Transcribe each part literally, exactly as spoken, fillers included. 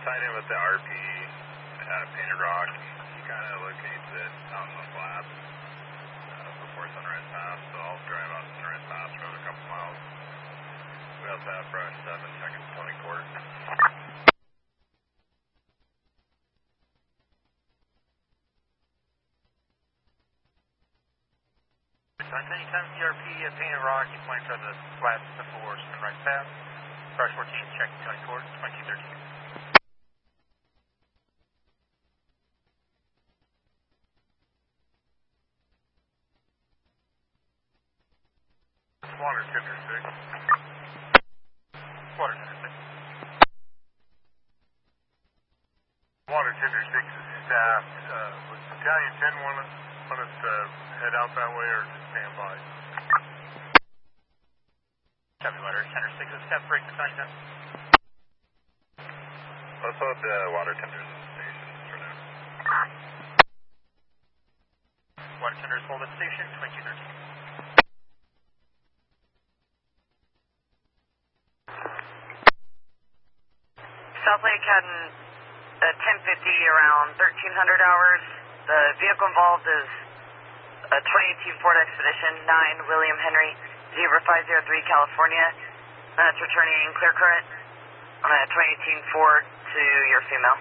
tied in with the R P at Painted Rock. He kind of locates it out in the flats uh, before Sunrise Pass, so I'll drive out Sunrise Pass Road a couple miles. We also have brush seven checking Tony Court. Anytime E R P at Painted Rock, you point to the flats before Sunrise Pass. Brush fourteen, checking Tony Court, twenty-two thirteen. Water Tender six. Water Tender six. Water Tender six is staffed. Uh, was Battalion ten want us, want us to head out that way or just stand by? Copy, Water Tender six is step break, Battalion ten. Let's hold the Water Tenders station for now. Water Tenders hold at station, twenty-two thirteen. South Lake had an, a ten fifty around thirteen hundred hours. The vehicle involved is a twenty eighteen Ford Expedition, nine William Henry, Zebra five zero three, California. And it's returning clear current on a twenty eighteen Ford to your female.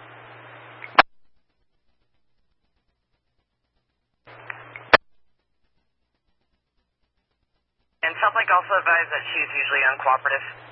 And South Lake also advised that she's usually uncooperative.